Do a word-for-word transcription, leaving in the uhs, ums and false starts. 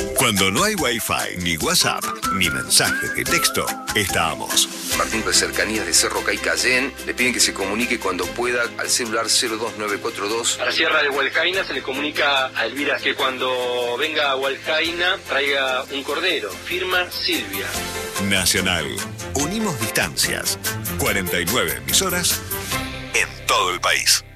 Cuando no hay Wi-Fi, ni WhatsApp, ni mensajes de texto, estamos. Martín de Cercanías de Cerro Caycayén le piden que se comunique cuando pueda al celular cero dos nueve cuatro dos. A la Sierra de Hualcaina se le comunica a Elvira que cuando venga a Hualcaina traiga un cordero. Firma Silvia. Nacional. Unimos distancias. cuarenta y nueve emisoras en todo el país.